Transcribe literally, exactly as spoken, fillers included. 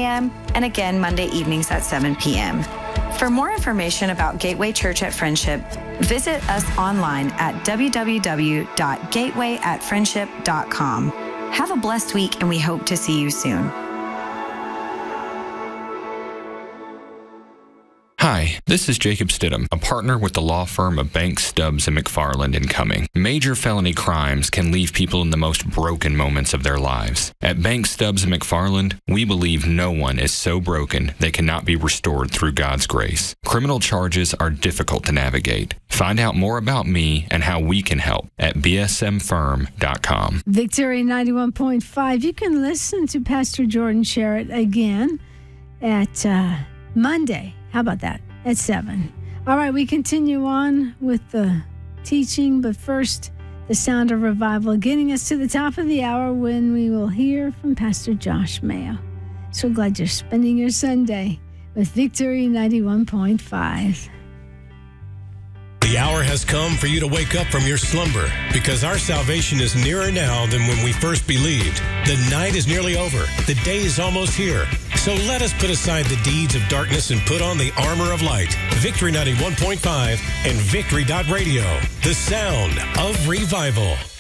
a.m. and again Monday evenings at seven p.m. For more information about Gateway Church at Friendship, visit us online at w w w dot gateway at friendship dot com. Have a blessed week, and we hope to see you soon. Hi, this is Jacob Stidham, a partner with the law firm of Banks, Stubbs, and McFarland and Cumming. Major felony crimes can leave people in the most broken moments of their lives. At Banks, Stubbs, and McFarland, we believe no one is so broken they cannot be restored through God's grace. Criminal charges are difficult to navigate. Find out more about me and how we can help at b s m firm dot com. Victory ninety-one point five. You can listen to Pastor Jordan share it again at uh, Monday. How about that? At seven. All right, we continue on with the teaching, but first, the sound of revival, getting us to the top of the hour when we will hear from Pastor Josh Mayo. So glad you're spending your Sunday with Victory ninety-one point five. The hour has come for you to wake up from your slumber, because our salvation is nearer now than when we first believed. The night is nearly over. The day is almost here. So let us put aside the deeds of darkness and put on the armor of light. Victory ninety-one point five and Victory dot radio, the sound of revival.